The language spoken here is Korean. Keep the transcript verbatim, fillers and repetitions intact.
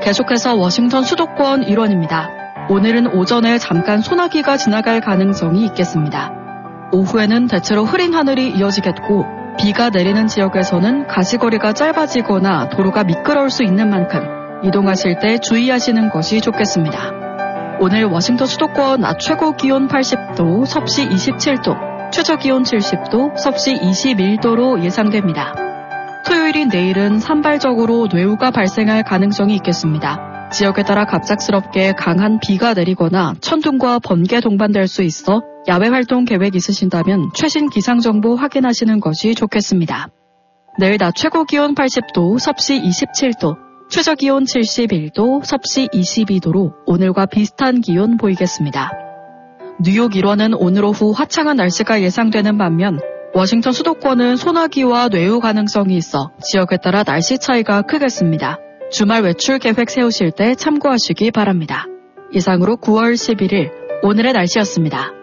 계속해서 워싱턴 수도권 일원입니다. 오늘은 오전에 잠깐 소나기가 지나갈 가능성이 있겠습니다. 오후에는 대체로 흐린 하늘이 이어지겠고 비가 내리는 지역에서는 가시거리가 짧아지거나 도로가 미끄러울 수 있는 만큼 이동하실 때 주의하시는 것이 좋겠습니다. 오늘 워싱턴 수도권 낮 최고 기온 팔십 도, 섭씨 이십칠 도, 최저 기온 칠십 도, 섭씨 이십일 도로 예상됩니다. 토요일인 내일은 산발적으로 뇌우가 발생할 가능성이 있겠습니다. 지역에 따라 갑작스럽게 강한 비가 내리거나 천둥과 번개 동반될 수 있어 야외 활동 계획 있으신다면 최신 기상정보 확인하시는 것이 좋겠습니다. 내일 낮 최고 기온 팔십 도, 섭씨 이십칠 도, 최저 기온 칠십일 도, 섭씨 이십이 도로 오늘과 비슷한 기온 보이겠습니다. 뉴욕 일원은 오늘 오후 화창한 날씨가 예상되는 반면 워싱턴 수도권은 소나기와 뇌우 가능성이 있어 지역에 따라 날씨 차이가 크겠습니다. 주말 외출 계획 세우실 때 참고하시기 바랍니다. 이상으로 구월 십일일 오늘의 날씨였습니다.